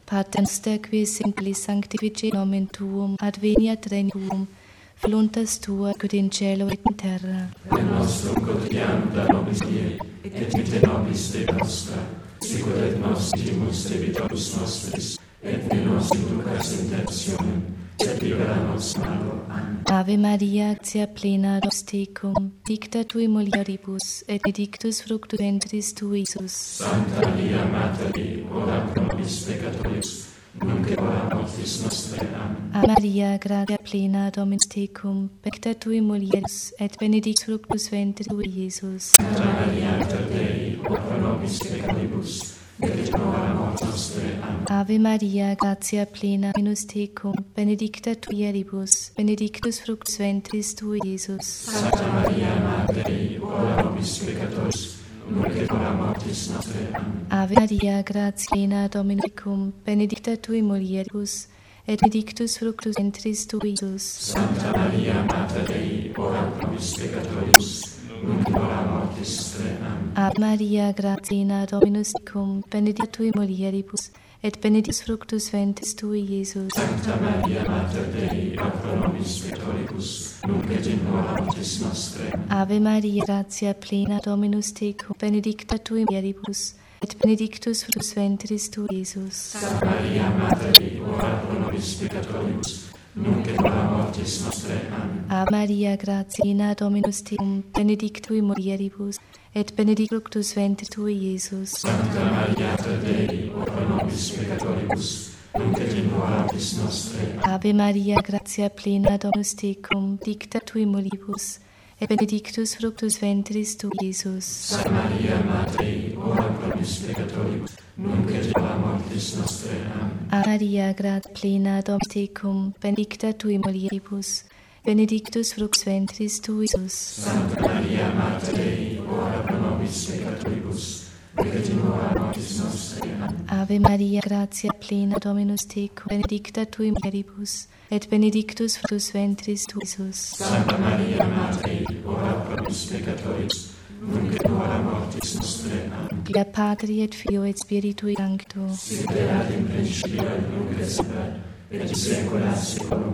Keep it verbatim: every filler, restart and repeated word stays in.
Pater noster, qui es in plis sanctifice nomen tuum, adveniat regnum tuum, voluntas tua, quod in cielo et in terra. Et nostrum quotidianum da nobis die, et dimitte nobis debita nostra, sicut et nos dimittmus debitoribus nostris, et ne nos inducas in tentationem, sed libera nos malo. Amen. Ave Maria, gratia plena, Dominus tecum, dicta tui mulieribus, et benedictus fructus ventris tui, Iesus. Sancta Maria, Mater Dei, ora pro nobis peccatoribus, nunc et hora mortis nostrae. Amen. Ave Maria, gratia plena, Dominus tecum, benedicta tui mulieribus, et benedictus fructus ventris tui, Iesus. Sancta Maria, Mater Dei, ora pro nobis peccatoribus, nunc et hora mortis nostrae. Amen. Ave Maria, gratia plena, Dominus tecum, benedicta tui mulieribus, benedictus fructus ventris tui, Iesus. Sancta Maria, Mater Dei, ora pro nobis peccatoribus, nunc et hora mortis nostrae. Amen. Ave Maria, gratia plena, Dominus tecum, benedicta tui mulieribus, et benedictus fructus ventris tui, Iesus. Sancta Maria, Mater Dei, ora pro nobis peccatoribus, nunc et hora mortis nostrae. Amen. Ave Maria, gratia plena, Dominus tecum, benedicta tui mulieribus, et benedictus fructus ventris tui, Iesus. Sancta Maria, Mater Dei, ora pro nobis peccatoribus, nunc et in hora mortis nostrae. Ave Maria, gratia plena, Dominus tecum, benedicta tui mulieribus, et benedictus fructus ventris tui, Iesus. Sancta Maria, Mater Dei, ora pro nobis peccatoribus, nunc et hora mortis nostrae. Amen. Ave Maria, gratia plena, Dominus tecum, benedicta tui mulieribus, et benedictus fructus ventris tui, Iesus. Sancta Maria, Mater Dei, ora pro nobis peccatoribus, nunc et in hora mortis nostrae. Ave Maria, gratia plena, Dominus tecum, benedicta tui mulieribus, et benedictus fructus ventris tui, Iesus. Sancta Maria, Mater Dei, ora pro nobis peccatoribus, nunc et in hora mortis nostrae. Amen. Ave Maria, gratia plena, Dominus tecum, benedicta tui mulieribus, benedictus fructus ventris tui, Iesus. Sancta Maria, Mater Dei, ora pro nobis peccatoribus, nunc et in hora mortis nostrae. Amen. Ave Maria, gratia plena, Dominus tecum, benedicta tui mulieribus, et benedictus fructus ventris tui, Iesus. Sancta Maria, Mater Dei, ora pro nobis peccatoribus, nunc et in hora mortis nostrae. Amen. Gloria Patri et Filio et Spiritui Sancto. Sic erat in principio et nunc et semper, et in saecula saeculorum.